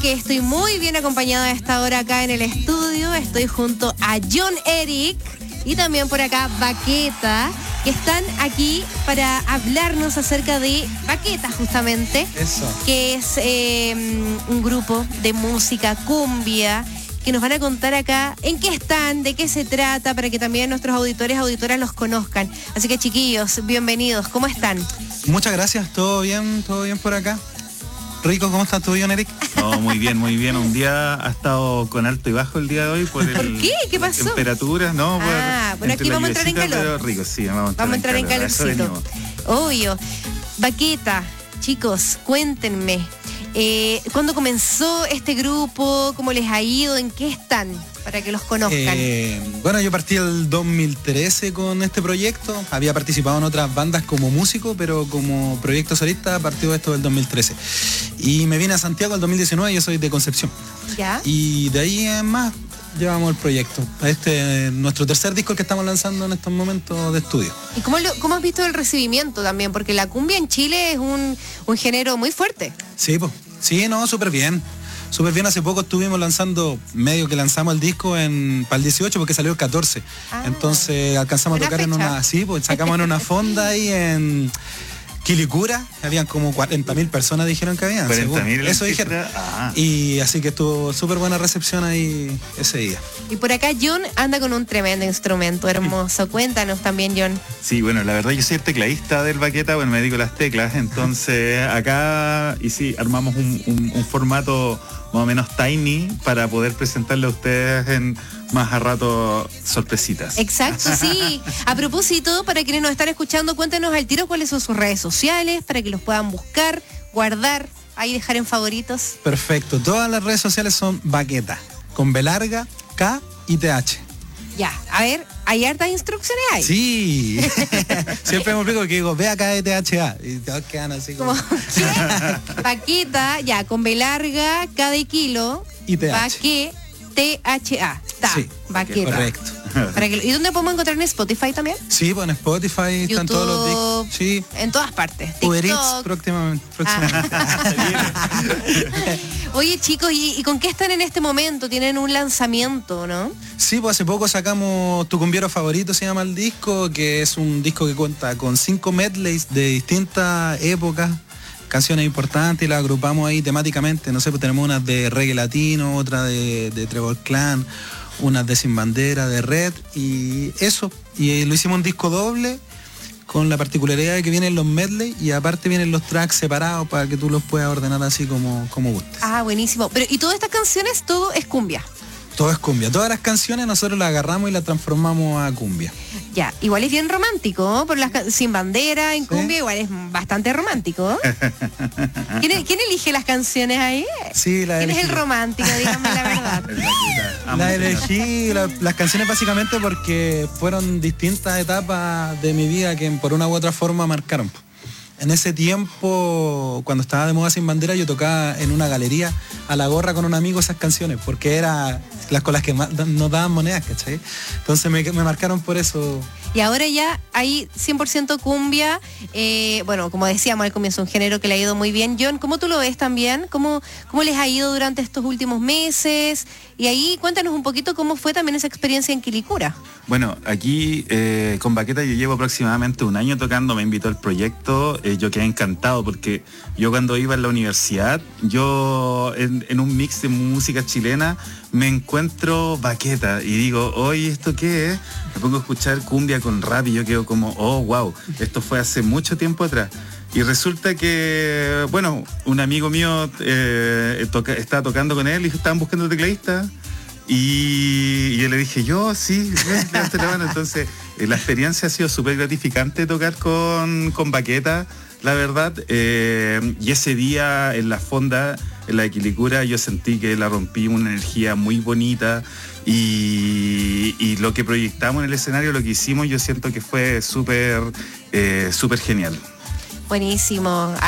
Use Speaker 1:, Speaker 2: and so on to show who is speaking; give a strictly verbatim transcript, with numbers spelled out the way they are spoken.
Speaker 1: que estoy muy bien acompañada a esta hora acá en el estudio. Estoy junto a John Eric y también por acá Baqueta, que están aquí para hablarnos acerca de Baqueta, justamente.
Speaker 2: Eso.
Speaker 1: Que es eh, un grupo de música cumbia, que nos van a contar acá en qué están, de qué se trata, para que también nuestros auditores, auditoras los conozcan. Así que, chiquillos, bienvenidos. ¿Cómo están?
Speaker 2: Muchas gracias, todo bien, todo bien por acá. Rico, ¿cómo estás tú, John Eric?
Speaker 3: No, muy bien, muy bien. Un día ha estado con alto y bajo el día de hoy por, el,
Speaker 1: ¿Por qué? ¿Qué pasó?
Speaker 3: Las temperaturas, ¿no?
Speaker 1: Ah,
Speaker 3: por,
Speaker 1: bueno, aquí vamos a entrar en calor.
Speaker 3: Pero rico, sí, vamos a entrar,
Speaker 1: vamos a entrar en,
Speaker 3: en calor.
Speaker 1: calorcito. Obvio. Baqueta, chicos, cuéntenme. Eh, ¿Cuándo comenzó este grupo? ¿Cómo les ha ido? ¿En qué están? Para que los conozcan.
Speaker 2: Eh, bueno, yo partí el dos mil trece con este proyecto. Había participado en otras bandas como músico, pero como proyecto solista partió esto del dos mil trece. Y me vine a Santiago el dos mil diecinueve, yo soy de Concepción.
Speaker 1: ¿Ya?
Speaker 2: Y de ahí en más llevamos el proyecto. Este es nuestro tercer disco que estamos lanzando en estos momentos de estudio.
Speaker 1: ¿Y cómo, lo, cómo has visto el recibimiento también? Porque la cumbia en Chile es un, un género muy fuerte.
Speaker 2: Sí, pues. Sí, no, súper bien. Súper bien, hace poco estuvimos lanzando, medio que lanzamos el disco en para el dieciocho porque salió el catorce. Ah, entonces alcanzamos a tocar fecha. en una, sí, pues sacamos en una fonda ahí en Quilicura, habían como cuarenta mil personas dijeron que habían.
Speaker 3: cuarenta mil
Speaker 2: eso dijeron. Ah. Y así que estuvo súper buena recepción ahí ese día.
Speaker 1: Y por acá John anda con un tremendo instrumento hermoso. Cuéntanos también, John.
Speaker 3: Sí, bueno, la verdad yo soy el tecladista del Baqueta, bueno, me dedico a las teclas, entonces acá, y sí, armamos un, un, un formato más o menos tiny para poder presentarle a ustedes en más a rato sorpresitas.
Speaker 1: Exacto, sí. A propósito, para quienes nos están escuchando, cuéntenos al tiro cuáles son sus redes sociales, para que los puedan buscar, guardar, ahí dejar en favoritos.
Speaker 2: Perfecto, todas las redes sociales son Baqueta, con B larga, K y T H.
Speaker 1: Ya, a ver, ¿hay hartas instrucciones ahí?
Speaker 2: Sí. Siempre me explico que digo, ve acá de T H A. Y todos quedan así como...
Speaker 1: ¿Qué? Baqueta, ya, con B larga, K de kilo.
Speaker 2: Y T H.
Speaker 1: Baque, T H A. Está,
Speaker 2: sí,
Speaker 1: Baqueta.
Speaker 2: Correcto.
Speaker 1: Para que, ¿y dónde podemos encontrar en Spotify también?
Speaker 2: Sí, pues en Spotify
Speaker 1: YouTube,
Speaker 2: están todos los discos. Sí.
Speaker 1: En todas partes.
Speaker 2: Uber Eats próximamente. próximamente.
Speaker 1: Ah. Oye, chicos, ¿y, ¿y con qué están en este momento? Tienen un lanzamiento, ¿no?
Speaker 2: Sí, pues hace poco sacamos Tu Cumbiero Favorito, se llama el disco, que es un disco que cuenta con cinco medleys de distintas épocas, canciones importantes, y las agrupamos ahí temáticamente. No sé, pues tenemos unas de reggae latino, otra de, de Trevor Clan, unas de Sin Bandera, de Red, y eso. Y lo hicimos un disco doble, con la particularidad de que vienen los medley y aparte vienen los tracks separados para que tú los puedas ordenar así como, como gustes.
Speaker 1: Ah, buenísimo. Pero, ¿y todas estas canciones, todo es cumbia?
Speaker 2: Todo es cumbia. Todas las canciones nosotros las agarramos y las transformamos a cumbia.
Speaker 1: Ya, igual es bien romántico, ¿no? Por las Sin Bandera en cumbia, ¿sí? Igual es bastante romántico. ¿Quién, ¿Quién elige las canciones ahí?
Speaker 2: Sí, la
Speaker 1: ¿Quién
Speaker 2: elegí.
Speaker 1: es el romántico? Dígame la verdad.
Speaker 2: La elegí, la, las canciones básicamente porque fueron distintas etapas de mi vida que por una u otra forma marcaron. En ese tiempo, cuando estaba de moda Sin Bandera, yo tocaba en una galería a la gorra con un amigo esas canciones, porque era las con las que nos daban monedas, ¿cachai? Entonces me, me marcaron por eso.
Speaker 1: Y ahora ya hay cien por ciento cumbia, eh, bueno, como decíamos al comienzo, un género que le ha ido muy bien. John, ¿cómo tú lo ves también? ¿Cómo, cómo les ha ido durante estos últimos meses? Y ahí cuéntanos un poquito cómo fue también esa experiencia en Quilicura.
Speaker 3: Bueno, aquí eh, con Baqueta yo llevo aproximadamente un año tocando, me invitó al proyecto, eh, yo quedé encantado porque yo cuando iba a la universidad, yo en, en un mix de música chilena me encuentro Baqueta y digo, oye, ¿esto qué es? Me pongo a escuchar cumbia con rap y yo quedo como, oh, wow, esto fue hace mucho tiempo atrás. Y resulta que, bueno, un amigo mío eh, toca, estaba tocando con él y estaban buscando tecladista. Y, y yo le dije, yo sí, levanté la mano. Entonces, eh, la experiencia ha sido súper gratificante tocar con, con Baqueta, la verdad. Eh, y ese día en la fonda, en la de Quilicura, yo sentí que la rompí, una energía muy bonita. Y, y lo que proyectamos en el escenario, lo que hicimos, yo siento que fue súper, eh, súper genial.
Speaker 1: Buenísimo.